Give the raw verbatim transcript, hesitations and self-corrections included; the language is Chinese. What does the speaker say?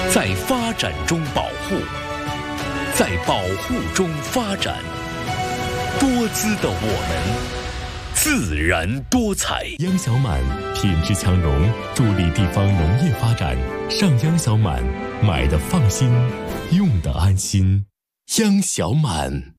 在发展中保护，在保护中发展。多姿的我们，自然多彩。 央小满品质强融，助力地方农业发展。上央小满，买的放心，用的安心。央小满。